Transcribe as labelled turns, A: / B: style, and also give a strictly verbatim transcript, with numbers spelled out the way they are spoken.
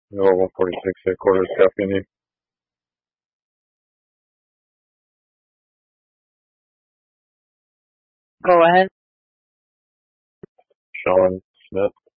A: No, one forty-six headquarters, copy.
B: Go ahead.
A: Sean Smith.